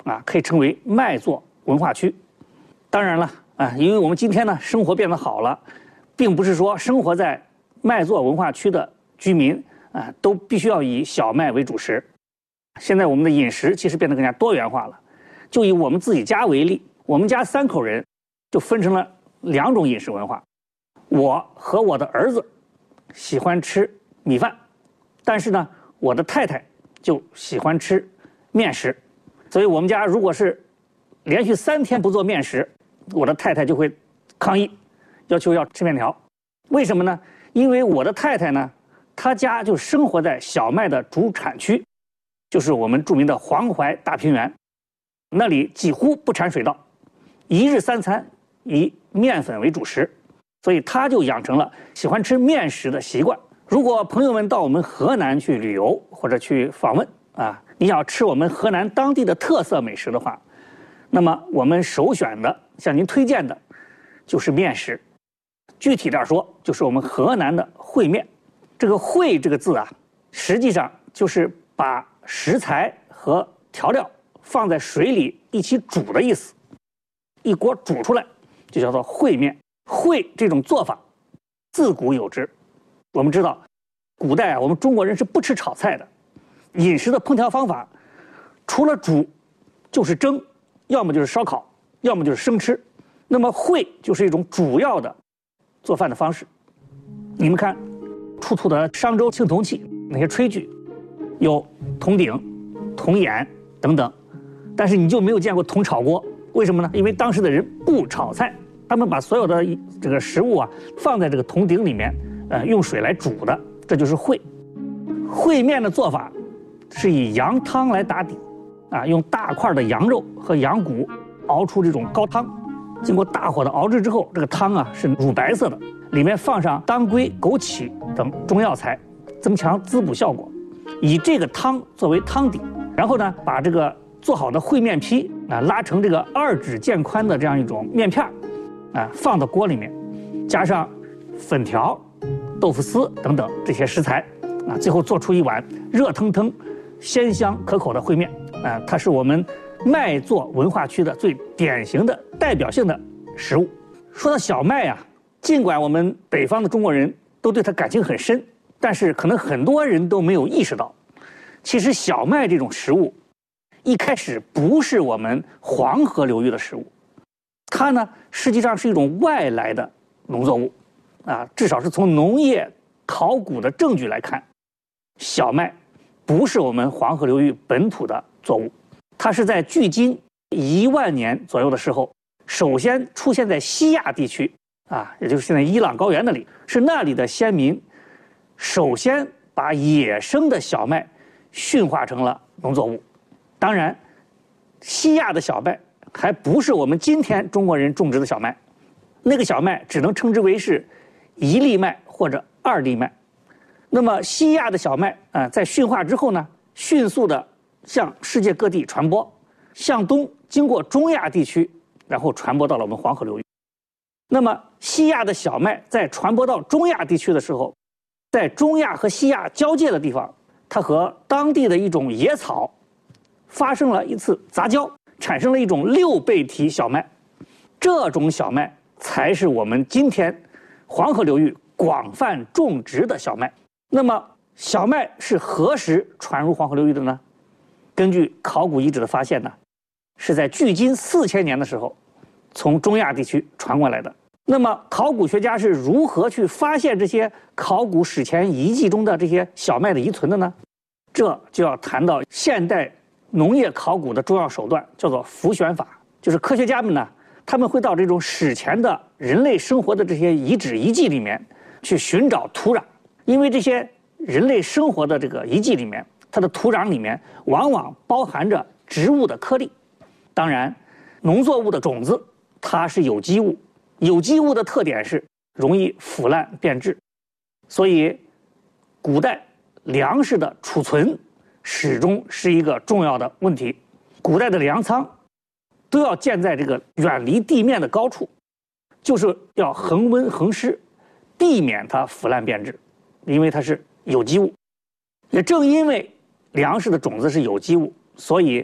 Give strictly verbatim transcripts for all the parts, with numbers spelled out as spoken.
啊，可以称为麦作文化区。当然了啊，因为我们今天呢生活变得好了，并不是说生活在麦作文化区的居民啊都必须要以小麦为主食。现在我们的饮食其实变得更加多元化了。就以我们自己家为例，我们家三口人就分成了两种饮食文化。我和我的儿子喜欢吃米饭，但是呢，我的太太就喜欢吃面食。所以我们家如果是连续三天不做面食，我的太太就会抗议，要求要吃面条。为什么呢？因为我的太太呢，她家就生活在小麦的主产区，就是我们著名的黄淮大平原，那里几乎不产水稻，一日三餐以面粉为主食，所以她就养成了喜欢吃面食的习惯。如果朋友们到我们河南去旅游或者去访问啊，你想要吃我们河南当地的特色美食的话，那么我们首选的向您推荐的就是面食。具体点说，就是我们河南的烩面。这个烩这个字啊，实际上就是把食材和调料放在水里一起煮的意思，一锅煮出来就叫做烩面。烩这种做法自古有之。我们知道古代啊，我们中国人是不吃炒菜的，饮食的烹调方法除了煮就是蒸，要么就是烧烤，要么就是生吃。那么烩就是一种主要的做饭的方式。你们看出土的商周青铜器那些炊具，有铜鼎、铜眼等等，但是你就没有见过铜炒锅。为什么呢？因为当时的人不炒菜，他们把所有的这个食物啊放在这个铜鼎里面，呃，用水来煮的，这就是烩。烩面的做法是以羊汤来打底，啊，用大块的羊肉和羊骨熬出这种高汤，经过大火的熬制之后，这个汤啊是乳白色的，里面放上当归、枸杞等中药材，增强滋补效果。以这个汤作为汤底，然后呢，把这个做好的烩面皮啊拉成这个二指剑宽的这样一种面片，啊，放到锅里面，加上粉条、豆腐丝等等这些食材，啊，最后做出一碗热腾腾、鲜香可口的烩面。啊，它是我们麦作文化区的最典型的代表性的食物。说到小麦啊，尽管我们北方的中国人都对它感情很深，但是可能很多人都没有意识到，其实小麦这种食物一开始不是我们黄河流域的食物，它呢实际上是一种外来的农作物。啊，至少是从农业考古的证据来看，小麦不是我们黄河流域本土的作物，它是在距今一万年左右的时候，首先出现在西亚地区，啊，也就是现在伊朗高原那里，是那里的先民首先把野生的小麦驯化成了农作物。当然，西亚的小麦还不是我们今天中国人种植的小麦，那个小麦只能称之为是一粒麦或者二粒麦。那么西亚的小麦啊、呃，在驯化之后呢，迅速的向世界各地传播，向东经过中亚地区，然后传播到了我们黄河流域。那么西亚的小麦在传播到中亚地区的时候，在中亚和西亚交界的地方，它和当地的一种野草发生了一次杂交，产生了一种六倍体小麦。这种小麦才是我们今天黄河流域广泛种植的小麦。那么小麦是何时传入黄河流域的呢？根据考古遗址的发现呢，是在距今四千年的时候从中亚地区传过来的。那么考古学家是如何去发现这些考古史前遗迹中的这些小麦的遗存的呢？这就要谈到现代农业考古的重要手段，叫做浮选法。就是科学家们呢，他们会到这种史前的人类生活的这些遗址遗迹里面去寻找土壤，因为这些人类生活的这个遗迹里面，它的土壤里面往往包含着植物的颗粒。当然，农作物的种子它是有机物，有机物的特点是容易腐烂变质，所以古代粮食的储存始终是一个重要的问题。古代的粮仓都要建在这个远离地面的高处，就是要恒温恒湿，避免它腐烂变质，因为它是有机物。也正因为粮食的种子是有机物，所以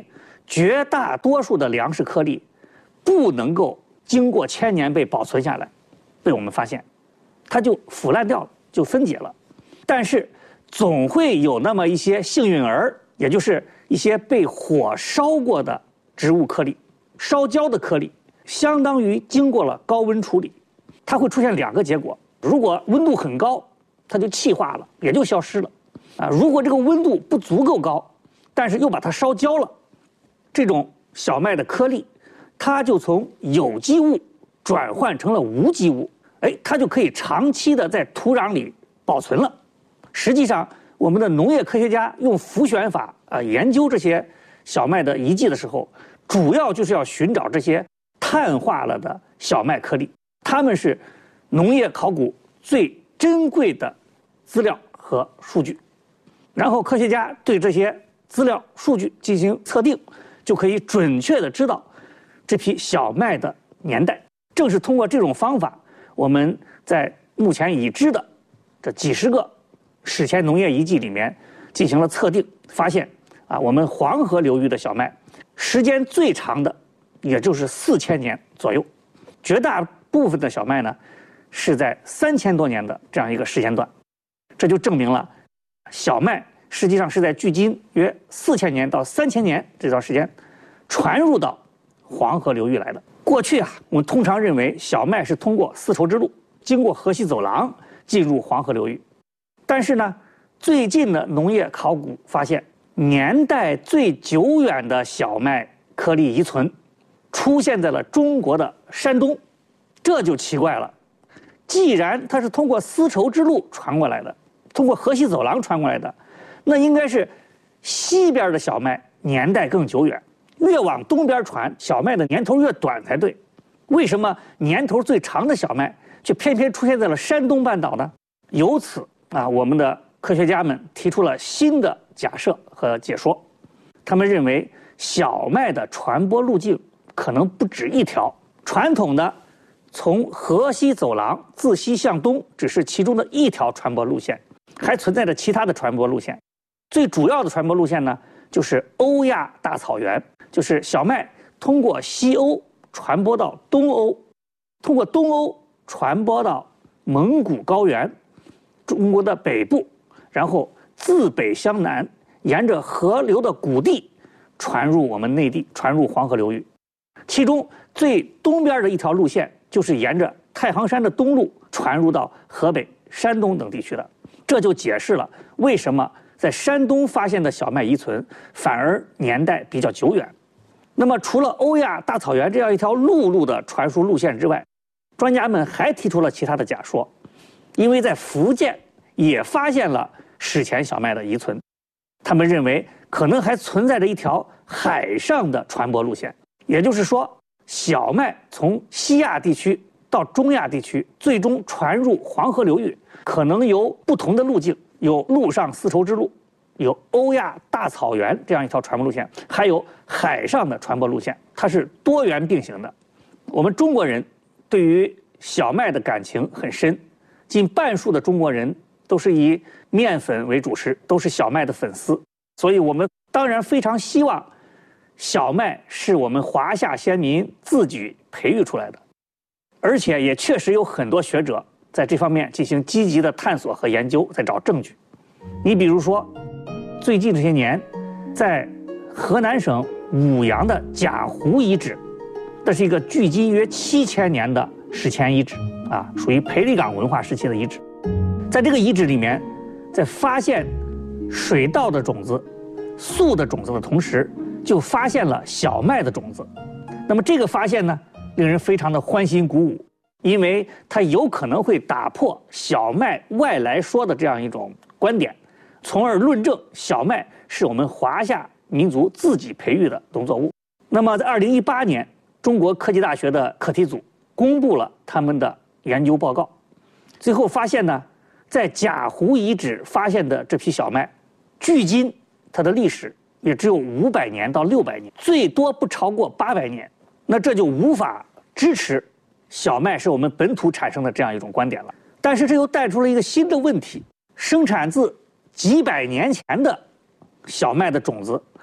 绝大多数的粮食颗粒不能够经过千年被保存下来，被我们发现，它就腐烂掉了，就分解了。但是总会有那么一些幸运儿，也就是一些被火烧过的植物颗粒，烧焦的颗粒，相当于经过了高温处理，它会出现两个结果：如果温度很高，它就气化了，也就消失了；啊，如果这个温度不足够高，但是又把它烧焦了，这种小麦的颗粒，它就从有机物转换成了无机物，哎，它就可以长期的在土壤里保存了。实际上，我们的农业科学家用浮选法啊、呃、研究这些小麦的遗迹的时候，主要就是要寻找这些碳化了的小麦颗粒，它们是农业考古最珍贵的资料和数据。然后科学家对这些资料数据进行测定，就可以准确的知道这批小麦的年代。正是通过这种方法，我们在目前已知的这几十个史前农业遗迹里面进行了测定，发现啊，我们黄河流域的小麦时间最长的也就是四千年左右，绝大部分的小麦呢是在三千多年的这样一个时间段。这就证明了小麦实际上是在距今约四千年到三千年这段时间传入到黄河流域来的。过去啊，我们通常认为小麦是通过丝绸之路经过河西走廊进入黄河流域，但是呢，最近的农业考古发现，年代最久远的小麦颗粒遗存出现在了中国的山东，这就奇怪了。既然它是通过丝绸之路传过来的，通过河西走廊传过来的，那应该是西边的小麦年代更久远，越往东边传，小麦的年头越短才对。为什么年头最长的小麦却偏偏出现在了山东半岛呢？由此啊，我们的科学家们提出了新的假设和解说。他们认为小麦的传播路径可能不止一条，传统的从河西走廊自西向东只是其中的一条传播路线，还存在着其他的传播路线。最主要的传播路线呢，就是欧亚大草原，就是小麦通过西欧传播到东欧，通过东欧传播到蒙古高原，中国的北部，然后自北向南，沿着河流的谷地传入我们内地，传入黄河流域。其中最东边的一条路线就是沿着太行山的东路传入到河北、山东等地区的。这就解释了为什么在山东发现的小麦遗存反而年代比较久远。那么除了欧亚大草原这样一条陆路的传输路线之外，专家们还提出了其他的假说。因为在福建也发现了史前小麦的遗存，他们认为可能还存在着一条海上的传播路线，也就是说，小麦从西亚地区到中亚地区，最终传入黄河流域，可能有不同的路径，有陆上丝绸之路，有欧亚大草原这样一条传播路线，还有海上的传播路线，它是多元并行的。我们中国人对于小麦的感情很深，近半数的中国人都是以面粉为主食，都是小麦的粉丝，所以我们当然非常希望小麦是我们华夏先民自己培育出来的，而且也确实有很多学者在这方面进行积极的探索和研究，在找证据。你比如说，最近这些年，在河南省舞阳的贾湖遗址，这是一个距今约七千年的史前遗址啊，属于裴李岗文化时期的遗址。在这个遗址里面，在发现水稻的种子、粟的种子的同时，就发现了小麦的种子。那么这个发现呢，令人非常的欢欣鼓舞，因为它有可能会打破小麦外来说的这样一种观点，从而论证小麦是我们华夏民族自己培育的农作物。那么在二零一八年，中国科技大学的课题组公布了他们的研究报告，最后发现呢，在贾湖遗址发现的这批小麦，距今它的历史也只有五百年到六百年，最多不超过八百年。那这就无法支持小麦是我们本土产生的这样一种观点了。但是这又带出了一个新的问题：生产自几百年前的小麦的种子，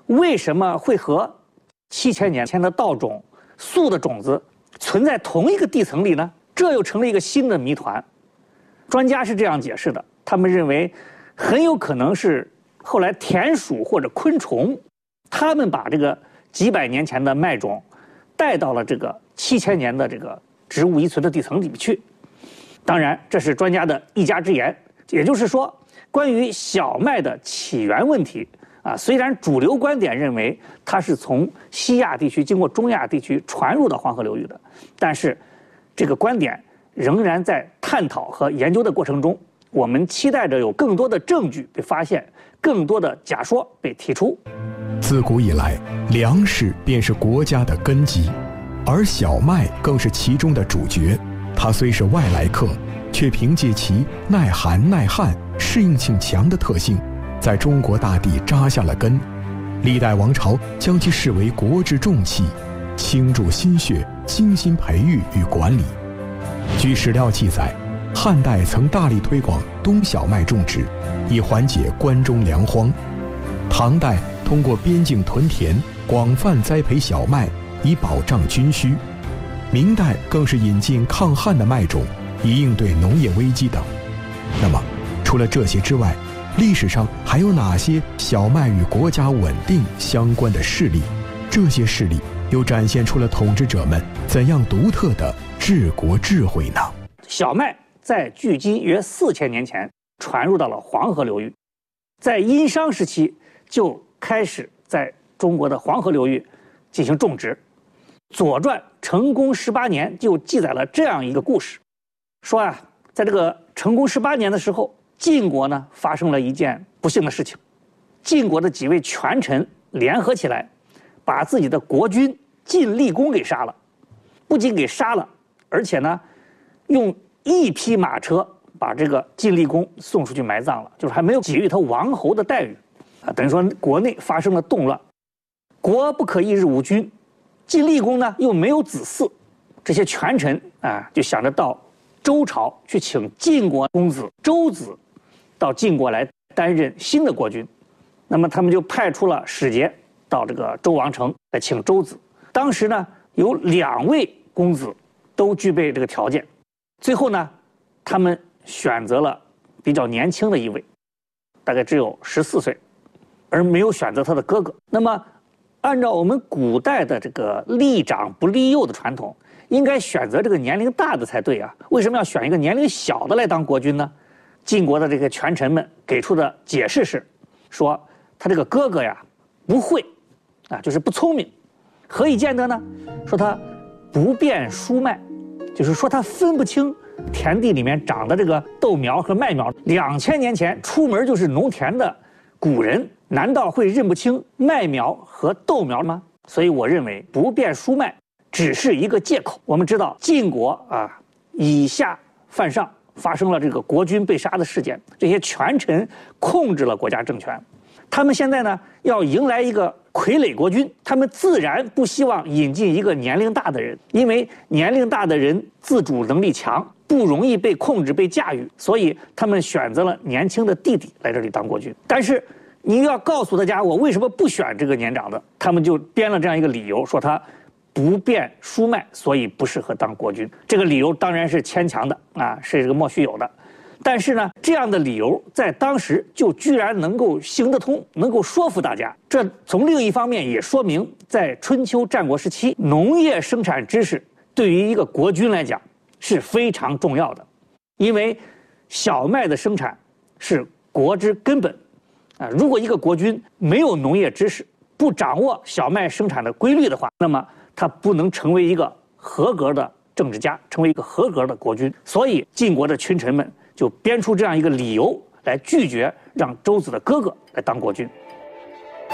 为什么会和七千年前的稻种、粟的种子存在同一个地层里呢？这又成了一个新的谜团。专家是这样解释的，他们认为很有可能是后来田鼠或者昆虫，他们把这个几百年前的麦种带到了这个七千年的这个植物遗存的地层里面去。当然，这是专家的一家之言。也就是说，关于小麦的起源问题啊，虽然主流观点认为它是从西亚地区经过中亚地区传入到黄河流域的，但是这个观点仍然在探讨和研究的过程中。我们期待着有更多的证据被发现，更多的假说被提出。 自古以来，粮食便是国家的根基，而小麦更是其中的主角。它虽是外来客，却凭借其耐寒耐旱、适应性强的特性，在中国大地扎下了根。历代王朝将其视为国之重器，倾注心血，精心培育与管理。据史料记载，汉代曾大力推广冬小麦种植，以缓解关中粮荒。唐代通过边境屯田，广泛栽培小麦，以保障军需。明代更是引进抗旱的麦种，以应对农业危机等。那么，除了这些之外，历史上还有哪些小麦与国家稳定相关的事例？这些事例又展现出了统治者们怎样独特的治国智慧呢？ 小麦在距今约四千年前传入到了黄河流域，在殷商时期就开始在中国的黄河流域进行种植。《左传》成公十八年就记载了这样一个故事，说啊，在这个成公十八年的时候，晋国呢发生了一件不幸的事情。晋国的几位权臣联合起来，把自己的国君晋厉公给杀了。不仅给杀了，而且呢，用一匹马车把这个晋厉公送出去埋葬了，就是还没有给予他王侯的待遇啊，等于说国内发生了动乱，国不可一日无君。晋厉公呢又没有子嗣，这些权臣啊就想着到周朝去请晋国公子周子到晋国来担任新的国君。那么他们就派出了使节到这个周王城来请周子。当时呢有两位公子都具备这个条件，最后呢他们选择了比较年轻的一位，大概只有十四岁，而没有选择他的哥哥。那么按照我们古代的这个立长不立幼的传统，应该选择这个年龄大的才对啊，为什么要选一个年龄小的来当国君呢？晋国的这个权臣们给出的解释是，说他这个哥哥呀不会啊，就是不聪明。何以见得呢？说他不辨输麦，就是说他分不清田地里面长的这个豆苗和麦苗。两千年前出门就是农田的古人，难道会认不清麦苗和豆苗吗？所以我认为不辨输麦只是一个借口。我们知道晋国啊以下犯上，发生了这个国君被杀的事件，这些权臣控制了国家政权。他们现在呢要迎来一个傀儡国君，他们自然不希望引进一个年龄大的人，因为年龄大的人自主能力强，不容易被控制被驾驭，所以他们选择了年轻的弟弟来这里当国君。但是你要告诉大家我为什么不选这个年长的，他们就编了这样一个理由，说他不辨输麦，所以不适合当国君。这个理由当然是牵强的啊，是这个莫须有的。但是呢，这样的理由在当时就居然能够行得通，能够说服大家。这从另一方面也说明，在春秋战国时期，农业生产知识对于一个国君来讲是非常重要的，因为小麦的生产是国之根本啊。如果一个国君没有农业知识，不掌握小麦生产的规律的话，那么他不能成为一个合格的政治家，成为一个合格的国君。所以晋国的群臣们就编出这样一个理由来拒绝让周子的哥哥来当国君。